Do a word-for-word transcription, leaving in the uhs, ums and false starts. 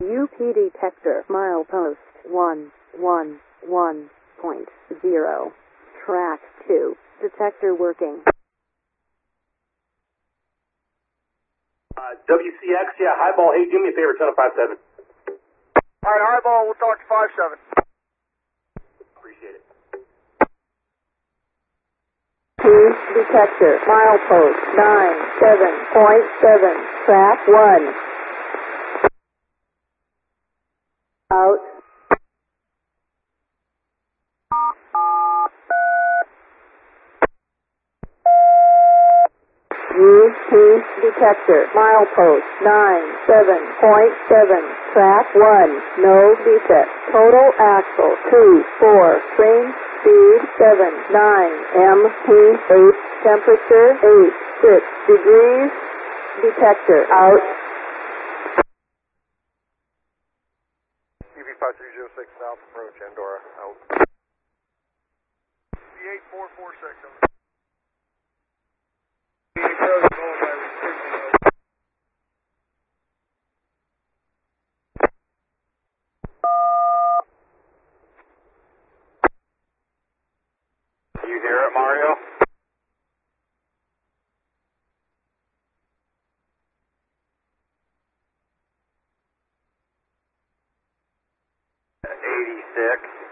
U P detector milepost one one one point zero. Track two. Detector working. Uh, W C X, yeah, highball. Hey, do me a favor, turn to five seven. All right, highball, we'll talk to five seven. Appreciate it. Two detector milepost nine seven point seven. Track one. Out. U P detector milepost nine seven point seven. Track one. No defect. Total axle two four. Train speed seven nine. M P eight. Temperature eight six degrees. Detector out. U V five three zero six South approach, Andorra, out. V eight four four six. You hear it, Mario? eighty-six.